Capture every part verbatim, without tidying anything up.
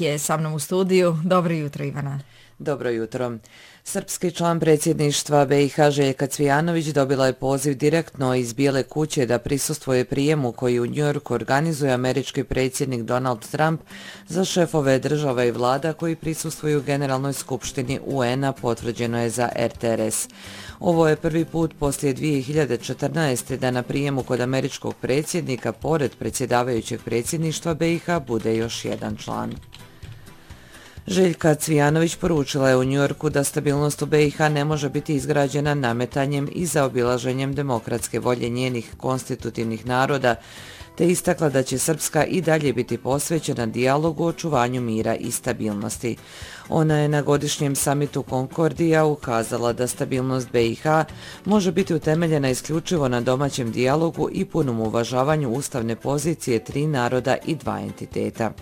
Tadić je sa mnom u studiju. Dobro jutro, Ivana. Dobro jutro. Srpski član predsjedništva B i H Željka Cvijanović dobila je poziv direktno iz Bijele kuće da prisustvuje prijemu koji u Njujorku organizuje američki predsjednik Donald Trump za šefove država i vlada koji prisustvuju Generalnoj skupštini U N-a, potvrđeno je za R T R S. Ovo je prvi put poslije dvije hiljade četrnaeste. da na prijemu kod američkog predsjednika, pored predsjedavajućeg predsjedništva B i H, bude još jedan član. Željka Cvijanović poručila je u Njujorku da stabilnost u B i H ne može biti izgrađena nametanjem i zaobilaženjem demokratske volje njenih konstitutivnih naroda, te istakla da će Srpska i dalje biti posvećena dijalogu o očuvanju mira i stabilnosti. Ona je na godišnjem samitu Konkordija ukazala da stabilnost B i H može biti utemeljena isključivo na domaćem dijalogu i punom uvažavanju ustavne pozicije tri naroda i dva entiteta.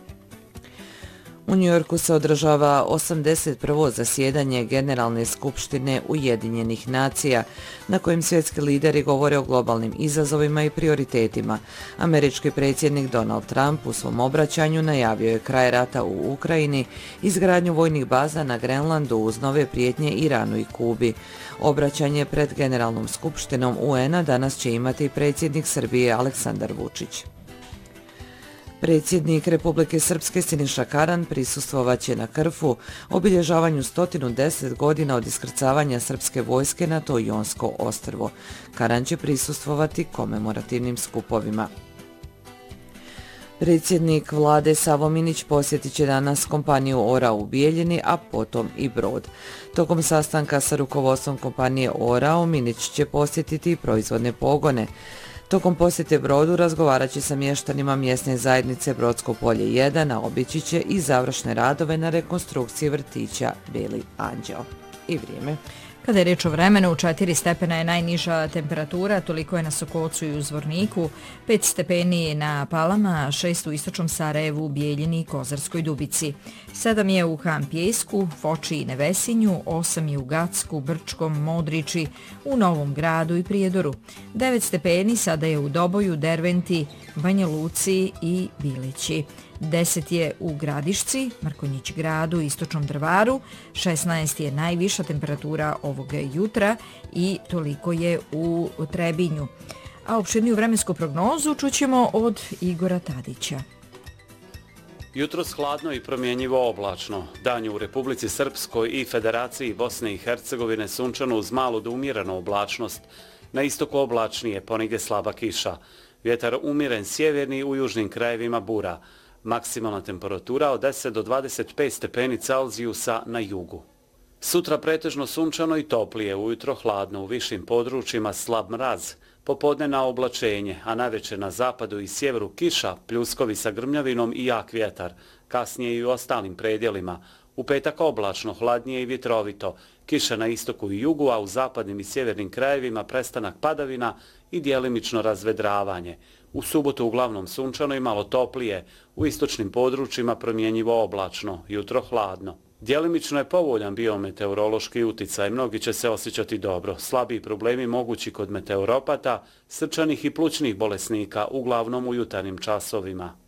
U Njujorku se održava osamdeset prvo zasjedanje Generalne skupštine Ujedinjenih nacija, na kojem svjetski lideri govore o globalnim izazovima i prioritetima. Američki predsjednik Donald Trump u svom obraćanju najavio je kraj rata u Ukrajini, izgradnju vojnih baza na Grenlandu uz nove prijetnje Iranu i Kubi. Obraćanje pred Generalnom skupštinom U N-a danas će imati predsjednik Srbije Aleksandar Vučić. Predsjednik Republike Srpske Siniša Karan prisustvovaće na Krfu, obilježavanju sto deset godina od iskrcavanja srpske vojske na to Jonsko ostrvo. Karan će prisustvovati komemorativnim skupovima. Predsjednik vlade Savo Minić posjetit će danas kompaniju Ora u Bijeljini, a potom i Brod. Tokom sastanka sa rukovodstvom kompanije Orao, Minić će posjetiti i proizvodne pogone. Tokom posjete Brodu razgovarat će sa mještanima mjesne zajednice Brodsko polje jedan, a obići će i završne radove na rekonstrukciji vrtića Beli anđeo. I vrijeme. Kada je reč o vremenu, četiri stepena je najniža temperatura, toliko je na Sokolcu i u Zvorniku, pet stepeni na Palama, šest u istočnom Sarajevu, Bijeljini i Kozarskoj Dubici, sedam je u Han Pjesku, Foči i Nevesinju, osam je u Gacku, Brčkom, Modriči, u Novom Gradu i Prijedoru, devet stepeni sada je u Doboju, Derventi, Banja Luci i Bilići. deset je u Gradišci, Mrkonjić gradu, Istočnom Drvaru, šesnaest je najviša temperatura ovog jutra i toliko je u Trebinju. A opširniju vremensku prognozu čućemo od Igora Tadića. Jutros hladno i promjenjivo oblačno. Dan je u Republici Srpskoj i Federaciji Bosne i Hercegovine sunčano uz malu do umjerenu oblačnost. Na istoku oblačnije, ponegdje slaba kiša. Vjetar umjeren sjeverni, u južnim krajevima bura. Maksimalna temperatura od deset do dvadeset pet stepeni Celzijusa na jugu. Sutra pretežno sunčano i toplije, ujutro hladno, u višim područjima slab mraz, popodne na oblačenje, a navečer na zapadu i sjeveru kiša, pljuskovi sa grmljavinom i jak vjetar, kasnije i u ostalim predjelima. U petak oblačno, hladnije i vjetrovito, kiša na istoku i jugu, a u zapadnim i sjevernim krajevima prestanak padavina i djelimično razvedravanje. U subotu uglavnom sunčano i malo toplije, u istočnim područjima promjenjivo oblačno, jutro hladno. Djelimično je povoljan biometeorološki uticaj, mnogi će se osjećati dobro. Slabiji problemi mogući kod meteoropata, srčanih i plućnih bolesnika, uglavnom u jutarnjim časovima.